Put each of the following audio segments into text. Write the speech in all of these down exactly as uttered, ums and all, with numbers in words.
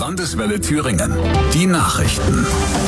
Landeswelle Thüringen. Die Nachrichten.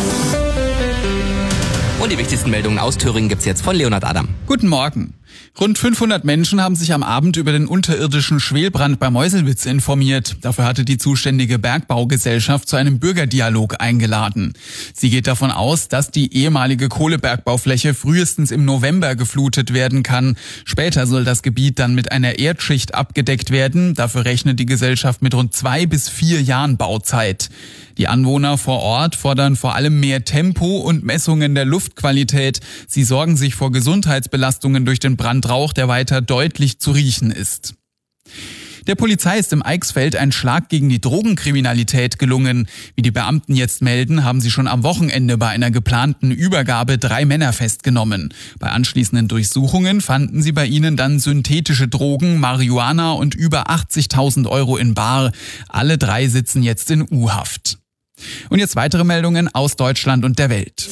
Und die wichtigsten Meldungen aus Thüringen gibt's jetzt von Leonhard Adam. Guten Morgen. Rund fünfhundert Menschen haben sich am Abend über den unterirdischen Schwelbrand bei Meuselwitz informiert. Dafür hatte die zuständige Bergbaugesellschaft zu einem Bürgerdialog eingeladen. Sie geht davon aus, dass die ehemalige Kohlebergbaufläche frühestens im November geflutet werden kann. Später soll das Gebiet dann mit einer Erdschicht abgedeckt werden. Dafür rechnet die Gesellschaft mit rund zwei bis vier Jahren Bauzeit. Die Anwohner vor Ort fordern vor allem mehr Tempo und Messungen der Luftqualität. Sie sorgen sich vor Gesundheitsbelastungen durch den Brandrauch, der weiter deutlich zu riechen ist. Der Polizei ist im Eichsfeld ein Schlag gegen die Drogenkriminalität gelungen. Wie die Beamten jetzt melden, haben sie schon am Wochenende bei einer geplanten Übergabe drei Männer festgenommen. Bei anschließenden Durchsuchungen fanden sie bei ihnen dann synthetische Drogen, Marihuana und über achtzigtausend Euro in bar. Alle drei sitzen jetzt in U-Haft. Und jetzt weitere Meldungen aus Deutschland und der Welt.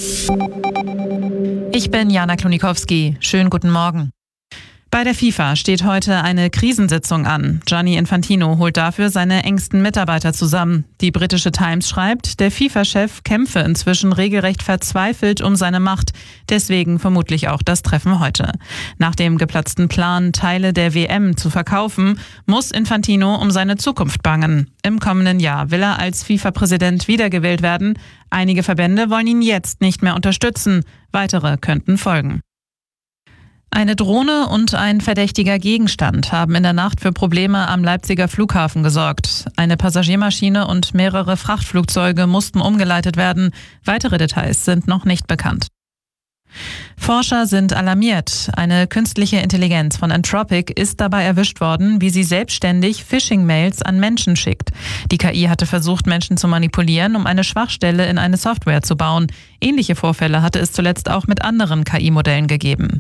Ich bin Jana Klonikowski. Schönen guten Morgen. Bei der FIFA steht heute eine Krisensitzung an. Gianni Infantino holt dafür seine engsten Mitarbeiter zusammen. Die britische Times schreibt, der FIFA-Chef kämpfe inzwischen regelrecht verzweifelt um seine Macht. Deswegen vermutlich auch das Treffen heute. Nach dem geplatzten Plan, Teile der W M zu verkaufen, muss Infantino um seine Zukunft bangen. Im kommenden Jahr will er als FIFA-Präsident wiedergewählt werden. Einige Verbände wollen ihn jetzt nicht mehr unterstützen. Weitere könnten folgen. Eine Drohne und ein verdächtiger Gegenstand haben in der Nacht für Probleme am Leipziger Flughafen gesorgt. Eine Passagiermaschine und mehrere Frachtflugzeuge mussten umgeleitet werden. Weitere Details sind noch nicht bekannt. Forscher sind alarmiert. Eine künstliche Intelligenz von Anthropic ist dabei erwischt worden, wie sie selbstständig Phishing-Mails an Menschen schickt. Die K I hatte versucht, Menschen zu manipulieren, um eine Schwachstelle in eine Software zu bauen. Ähnliche Vorfälle hatte es zuletzt auch mit anderen K I-Modellen gegeben.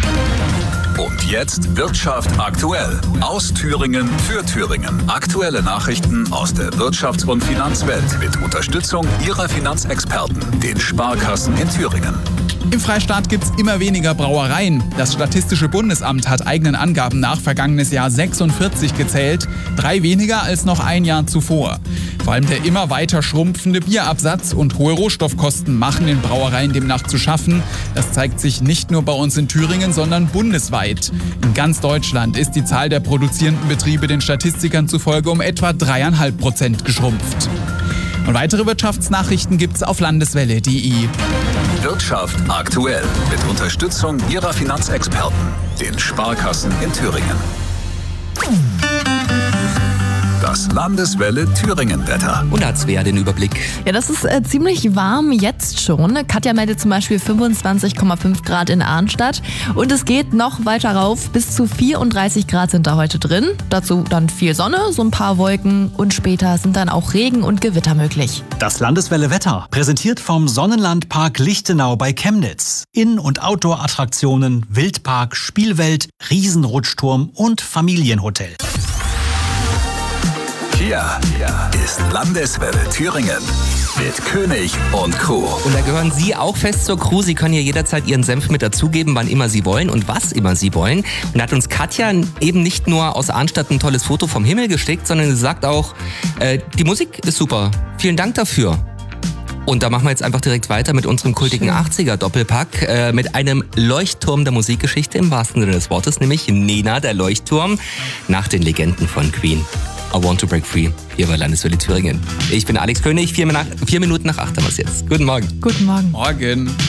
Und jetzt Wirtschaft aktuell. Aus Thüringen für Thüringen. Aktuelle Nachrichten aus der Wirtschafts- und Finanzwelt mit Unterstützung Ihrer Finanzexperten, den Sparkassen in Thüringen. Im Freistaat gibt's immer weniger Brauereien. Das Statistische Bundesamt hat eigenen Angaben nach vergangenes Jahr sechsundvierzig gezählt, drei weniger als noch ein Jahr zuvor. Vor allem der immer weiter schrumpfende Bierabsatz und hohe Rohstoffkosten machen den Brauereien demnach zu schaffen. Das zeigt sich nicht nur bei uns in Thüringen, sondern bundesweit. In ganz Deutschland ist die Zahl der produzierenden Betriebe den Statistikern zufolge um etwa dreieinhalb Prozent geschrumpft. Und weitere Wirtschaftsnachrichten gibt's auf landeswelle punkt de. Wirtschaft aktuell mit Unterstützung Ihrer Finanzexperten, den Sparkassen in Thüringen. Das Landeswelle Thüringen-Wetter. Und da hat Svea den Überblick. Ja, das ist äh, ziemlich warm jetzt schon. Katja meldet zum Beispiel fünfundzwanzig Komma fünf Grad in Arnstadt. Und es geht noch weiter rauf. Bis zu vierunddreißig Grad sind da heute drin. Dazu dann viel Sonne, so ein paar Wolken. Und später sind dann auch Regen und Gewitter möglich. Das Landeswelle Wetter, präsentiert vom Sonnenlandpark Lichtenau bei Chemnitz. In- und Outdoor-Attraktionen, Wildpark, Spielwelt, Riesenrutschturm und Familienhotel. Hier, hier ist Landeswelle Thüringen mit König und Co. Und da gehören Sie auch fest zur Crew. Sie können hier jederzeit Ihren Senf mit dazugeben, wann immer Sie wollen und was immer Sie wollen. Und da hat uns Katja eben nicht nur aus Arnstadt ein tolles Foto vom Himmel geschickt, sondern sie sagt auch, äh, die Musik ist super. Vielen Dank dafür. Und da machen wir jetzt einfach direkt weiter mit unserem kultigen achtziger-Doppelpack äh, mit einem Leuchtturm der Musikgeschichte im wahrsten Sinne des Wortes, nämlich Nena, der Leuchtturm, nach den Legenden von Queen. I Want to Break Free, hier bei Landeswelle Thüringen. Ich bin Alex König, vier, nach, vier Minuten nach acht haben wir es jetzt. Guten Morgen. Guten Morgen. Morgen.